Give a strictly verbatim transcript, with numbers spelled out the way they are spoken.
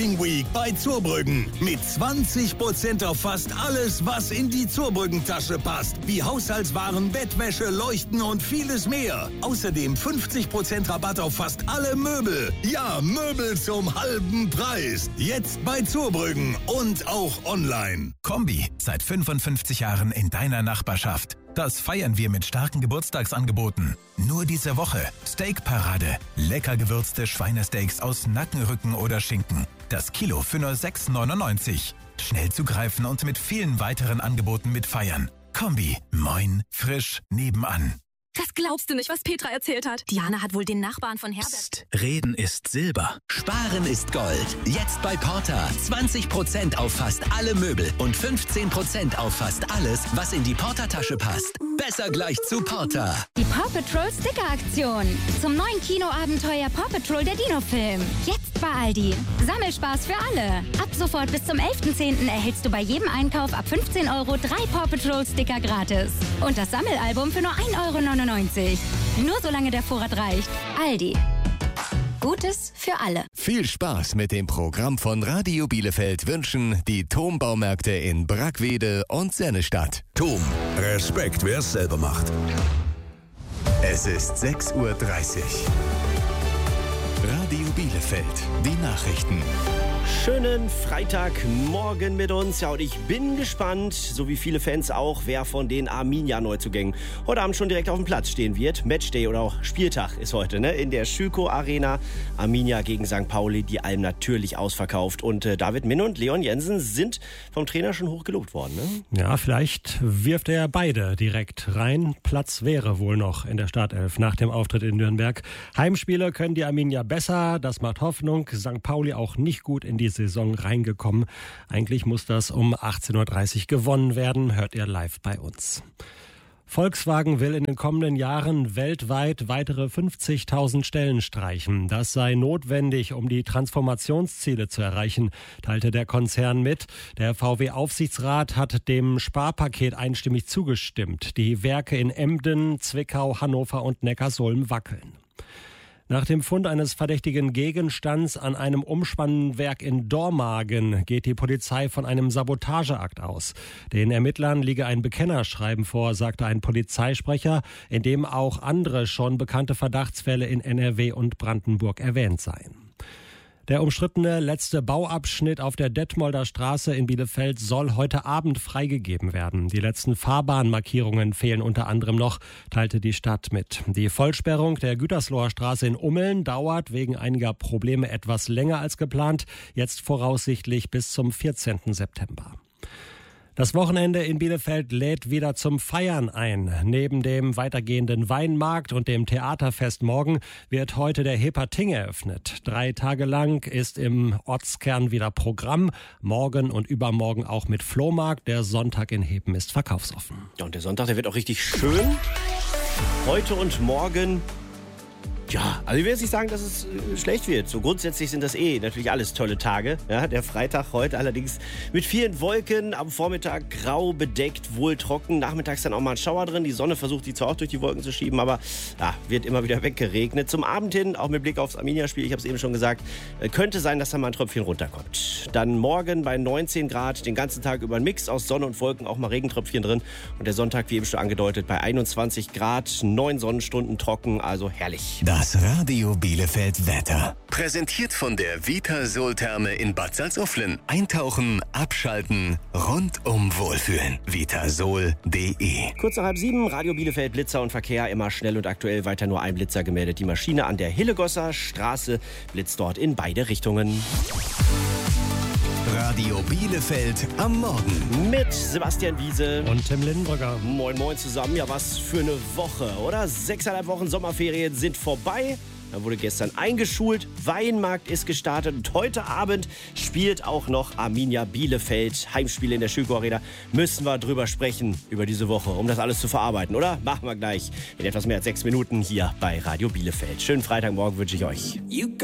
Week bei Zurbrüggen. Mit zwanzig Prozent auf fast alles, was in die Zurbrüggen-Tasche passt. Wie Haushaltswaren, Bettwäsche, Leuchten und vieles mehr. Außerdem fünfzig Prozent Rabatt auf fast alle Möbel. Ja, Möbel zum halben Preis. Jetzt bei Zurbrüggen und auch online. Kombi, seit fünfundfünfzig Jahren in deiner Nachbarschaft. Das feiern wir mit starken Geburtstagsangeboten. Nur diese Woche Steakparade. Lecker gewürzte Schweinesteaks aus Nackenrücken oder Schinken. Das Kilo für nur sechs neunundneunzig. Schnell zugreifen und mit vielen weiteren Angeboten mitfeiern. Kombi, moin, frisch, nebenan. Das glaubst du nicht, was Petra erzählt hat. Diana hat wohl den Nachbarn von Herbert... Psst, reden ist Silber. Sparen ist Gold. Jetzt bei Porta. zwanzig Prozent auf fast alle Möbel und fünfzehn Prozent auf fast alles, was in die Porta-Tasche passt. Besser gleich zu Porta. Die Paw Patrol Sticker-Aktion. Zum neuen Kinoabenteuer Paw Patrol der Dino-Film. Jetzt bei Aldi. Sammelspaß für alle. Ab sofort bis zum elften zehnten erhältst du bei jedem Einkauf ab fünfzehn Euro drei Paw Patrol Sticker gratis. Und das Sammelalbum für nur ein Euro neunundneunzig. Nur solange der Vorrat reicht. Aldi. Gutes für alle. Viel Spaß mit dem Programm von Radio Bielefeld wünschen die Thom-Baumärkte in Brackwede und Sennestadt. Thom, Respekt, wer es selber macht. Es ist sechs Uhr dreißig. Radio Bielefeld, die Nachrichten. Schönen Freitagmorgen mit uns. Ja, und ich bin gespannt, so wie viele Fans auch, wer von den Arminia-Neuzugängen heute Abend schon direkt auf dem Platz stehen wird. Matchday oder auch Spieltag ist heute, ne? In der Schüco Arena. Arminia gegen Sankt Pauli, die Alm natürlich ausverkauft. Und äh, David Minne und Leon Jensen sind vom Trainer schon hoch gelobt worden, ne? Ja, vielleicht wirft er beide direkt rein. Platz wäre wohl noch in der Startelf nach dem Auftritt in Nürnberg. Heimspiele können die Arminia besser, das macht Hoffnung. Sankt Pauli auch nicht gut in die Saison reingekommen. Eigentlich muss das um achtzehn Uhr dreißig gewonnen werden, hört ihr live bei uns. Volkswagen will in den kommenden Jahren weltweit weitere fünfzigtausend Stellen streichen. Das sei notwendig, um die Transformationsziele zu erreichen, teilte der Konzern mit. Der V W-Aufsichtsrat hat dem Sparpaket einstimmig zugestimmt. Die Werke in Emden, Zwickau, Hannover und Neckarsulm wackeln. Nach dem Fund eines verdächtigen Gegenstands an einem Umspannwerk in Dormagen geht die Polizei von einem Sabotageakt aus. Den Ermittlern liege ein Bekennerschreiben vor, sagte ein Polizeisprecher, in dem auch andere schon bekannte Verdachtsfälle in N R W und Brandenburg erwähnt seien. Der umstrittene letzte Bauabschnitt auf der Detmolder Straße in Bielefeld soll heute Abend freigegeben werden. Die letzten Fahrbahnmarkierungen fehlen unter anderem noch, teilte die Stadt mit. Die Vollsperrung der Gütersloher Straße in Ummeln dauert wegen einiger Probleme etwas länger als geplant, jetzt voraussichtlich bis zum vierzehnten September. Das Wochenende in Bielefeld lädt wieder zum Feiern ein. Neben dem weitergehenden Weinmarkt und dem Theaterfest morgen wird heute der Hepating eröffnet. Drei Tage lang ist im Ortskern wieder Programm. Morgen und übermorgen auch mit Flohmarkt. Der Sonntag in Hepen ist verkaufsoffen. Ja, und der Sonntag, der wird auch richtig schön. Heute und morgen... Ja, also ich will jetzt nicht sagen, dass es äh, schlecht wird. So grundsätzlich sind das eh natürlich alles tolle Tage. Ja, der Freitag heute allerdings mit vielen Wolken, am Vormittag grau bedeckt, wohl trocken. Nachmittags dann auch mal ein Schauer drin. Die Sonne versucht sich zwar auch durch die Wolken zu schieben, aber ja, wird immer wieder weggeregnet. Zum Abend hin, auch mit Blick aufs Arminia-Spiel, ich habe es eben schon gesagt, äh, könnte sein, dass da mal ein Tröpfchen runterkommt. Dann morgen bei neunzehn Grad, den ganzen Tag über ein Mix aus Sonne und Wolken, auch mal Regentröpfchen drin. Und der Sonntag, wie eben schon angedeutet, bei einundzwanzig Grad, neun Sonnenstunden trocken, also herrlich. Das Radio Bielefeld Wetter. Präsentiert von der Vitasol-Therme in Bad Salzuflen. Eintauchen, abschalten, rundum wohlfühlen. vitasol punkt de. Kurz nach halb sieben, Radio Bielefeld, Blitzer und Verkehr, immer schnell und aktuell. Weiter nur ein Blitzer gemeldet. Die Maschine an der Hillegosser Straße blitzt dort in beide Richtungen. Radio Bielefeld am Morgen. Mit Sebastian Wiese und Tim Lindenbrücker. Moin Moin zusammen. Ja, was für eine Woche, oder? Sechseinhalb Wochen Sommerferien sind vorbei. Da wurde gestern eingeschult, Weinmarkt ist gestartet und heute Abend spielt auch noch Arminia Bielefeld. Heimspiele in der Schüco Arena. Müssen wir drüber sprechen, über diese Woche, um das alles zu verarbeiten, oder? Machen wir gleich in etwas mehr als sechs Minuten hier bei Radio Bielefeld. Schönen Freitagmorgen wünsche ich euch.